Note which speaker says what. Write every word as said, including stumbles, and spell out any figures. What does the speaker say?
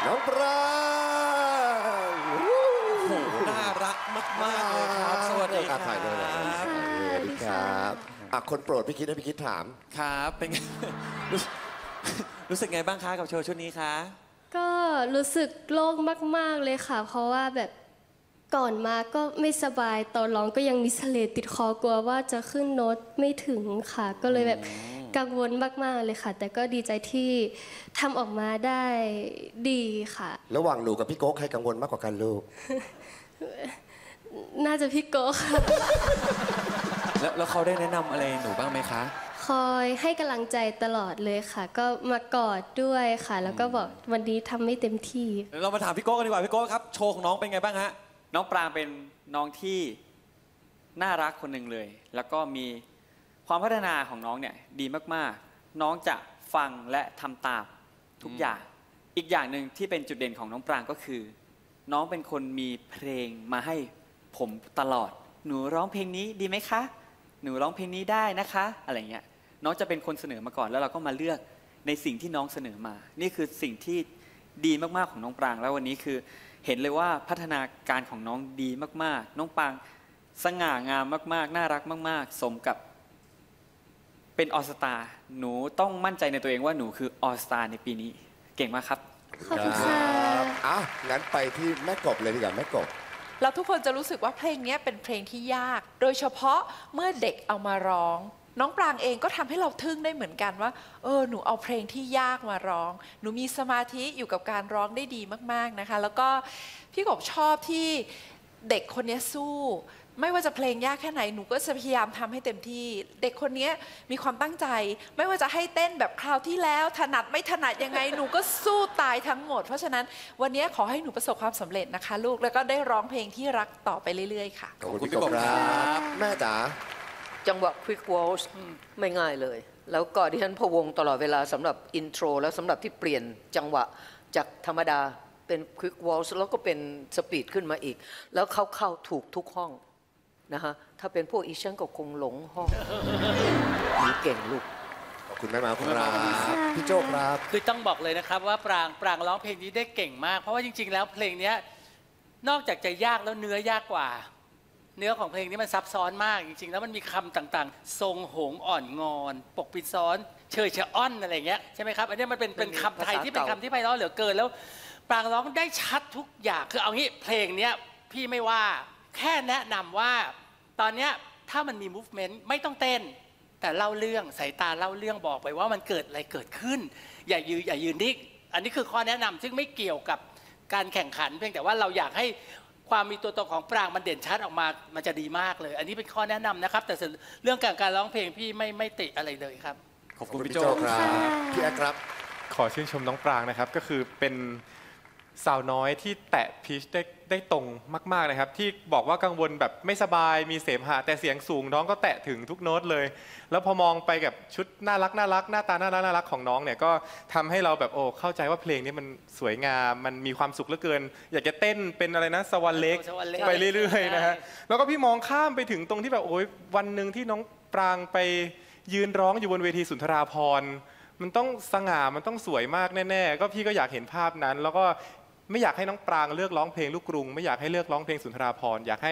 Speaker 1: น้องปราง
Speaker 2: โอ้โหน่ารักมากๆเลยครับสวัสดีครับ
Speaker 1: ถ่ายเลยสวัสดีครับอ่ะคนโปรดพี่คิดให้พี่คิดถาม
Speaker 2: ครับเป็นไงรู้รู้สึกไงบ้างคะกับโชว์ชุดนี้คะ
Speaker 3: ก็รู้สึกโล่งมากๆเลยค่ะเพราะว่าแบบก่อนมาก็ไม่สบายตอนร้องก็ยังมีเสลดติดคอกลัวว่าจะขึ้นโน้ตไม่ถึงค่ะก็เลยแบบกังวลมากๆเลยค่ะแต่ก็ดีใจที่ทำออกมาได้ดีค่ะ
Speaker 1: ระหว่างหนูกับพี่โก๊กใครกังวลมากกว่ากันลูก
Speaker 3: น่าจะพี่โก้ค่ะ
Speaker 2: แล้วแล้วเขาได้แนะนำอะไรหนูบ้างไหมคะ
Speaker 3: คอยให้กำลังใจตลอดเลยค่ะก็มากอดด้วยค่ะแล้วก็บอกวันนี้ทำไม่เต็มที่
Speaker 2: เรามาถามพี่โก้กันดีกว่าพี่โก้ครับโชว์ของน้องเป็นไงบ้างฮะ
Speaker 4: น้องปรางเป็นน้องที่น่ารักคนหนึ่งเลยแล้วก็มีความพัฒนาของน้องเนี่ยดีมากๆน้องจะฟังและทำตามทุกอย่างอีกอย่างหนึ่งที่เป็นจุดเด่นของน้องปรางก็คือน้องเป็นคนมีเพลงมาให้ผมตลอดหนูร้องเพลงนี้ดีไหมคะหนูร้องเพลงนี้ได้นะคะอะไรเงี้ยน้องจะเป็นคนเสนอมาก่อนแล้วเราก็มาเลือกในสิ่งที่น้องเสนอมานี่คือสิ่งที่ดีมากๆของน้องปรางแล้ววันนี้คือเห็นเลยว่าพัฒนาการของน้องดีมากๆน้องปรางสง่างามมากๆน่ารักมากๆสมกับเป็นออสตาหนูต้องมั่นใจในตัวเองว่าหนูคือออสตาในปีนี้เก่งมากครับ
Speaker 3: ขอบคุณค่ะ
Speaker 1: อ่ะงั้นไปที่แม่กบเลยดีกว่าแม่กบ
Speaker 5: เราทุกคนจะรู้สึกว่าเพลงนี้เป็นเพลงที่ยากโดยเฉพาะเมื่อเด็กเอามาร้องน้องปรางเองก็ทำให้เราทึ่งได้เหมือนกันว่าเออหนูเอาเพลงที่ยากมาร้องหนูมีสมาธิอยู่กับการร้องได้ดีมากๆนะคะแล้วก็พี่กบชอบที่เด็กคนนี้สู้ไม่ว่าจะเพลงยากแค่ไหนหนูก็จะพยายามทำให้เต็มที่เด็กคนนี้มีความตั้งใจไม่ว่าจะให้เต้นแบบคราวที่แล้วถนัดไม่ถนัดยังไงหนูก็สู้ตายทั้งหมดเพราะฉะนั้นวันนี้ขอให้หนูประสบความสำเร็จนะคะลูกแล้วก็ได้ร้องเพลงที่รักต่อไปเรื่อยๆค่ะ
Speaker 1: ขอบคุณพี่กบครับแม่จ๋า
Speaker 6: จังหวะ Quick Waltz ไม่ง่ายเลยแล้วก็ดิฉันพะวงตลอดเวลาสำหรับอินโทรแล้วสำหรับที่เปลี่ยนจังหวะจากธรรมดาเป็น Quick Waltz แล้วก็เป็นสปีดขึ้นมาอีกแล้วเขาเข้าถูกทุกห้องนะฮะถ้าเป็นพวกอีฉันก็คงหลงห้องหนูเก่งลูก
Speaker 1: ขอบคุณแม่มาคุณครับพี่โจ้ครับ
Speaker 7: คือต้องบอกเลยนะครับว่าปรางปรางร้องเพลงนี้ได้เก่งมากเพราะว่าจริงๆแล้วเพลงนี้นอกจากจะยากแล้วเนื้อยากกว่าเนื้อของเพลงนี้มันซับซ้อนมากจริงๆแล้วมันมีคำต่างๆทรงโหงอ่อนงอนปกปิดซ้อนเชยชะอ้อนอะไรเงี้ยใช่ไหมครับอันนี้มันเป็นเป็นคำไทยที่เป็นคำที่ไพเราะเหลือเกินแล้วปรางร้องได้ชัดทุกอย่างคือเอางี้เพลงนี้พี่ไม่ว่าแค่แนะนำว่าตอนเนี้ยถ้ามันมี movement ไม่ต้องเต้นแต่เล่าเรื่องสายตาเล่าเรื่องบอกไปว่ามันเกิดอะไรเกิดขึ้นอย่ายืนอย่ายืนนิ่งอันนี้คือข้อแนะนำซึ่งไม่เกี่ยวกับการแข่งขันเพียงแต่ว่าเราอยากให้ความมีตัวตนของปรางมันเด่นชัดออกมามันจะดีมากเลยอันนี้เป็นข้อแนะนำนะครับแต่เรื่องการการร้องเพลงพี่ไม่ไม่ติอะไรเลยครับ
Speaker 2: ขอบคุณพี่โจ้ครับ
Speaker 1: พี่แอ๊ครับ
Speaker 8: ขอชื่นชมน้องปรางนะครับก็คือเป็นสาวน้อยที่แตะพีชได้ได้ตรงมากๆนะครับที่บอกว่ากังวลแบบไม่สบายมีเสมหะแต่เสียงสูงน้องก็แตะถึงทุกโน้ตเลยแล้วพอมองไปกับชุดน่ารักน่ารักหน้าตาน่ารักน่ารักของน้องเนี่ยก็ทำให้เราแบบโอ้เข้าใจว่าเพลงนี้มันสวยงามมันมีความสุขเหลือเกินอยากจะเต้นเป็นอะไรนะสวรรค์เล็กไปเรื่อยๆนะฮะแล้วก็พี่มองข้ามไปถึงตรงที่แบบโอ้ยวันหนึ่งที่น้องปรางไปยืนร้องอยู่บนเวทีสุนทราภรณ์มันต้องสง่ามันต้องสวยมากแน่ๆก็พี่ก็อยากเห็นภาพนั้นแล้วก็ไม่อยากให้น้องปรางเลือกร้องเพลงลูกกรุงไม่อยากให้เลือกร้องเพลงสุนทราภรณ์อยากให้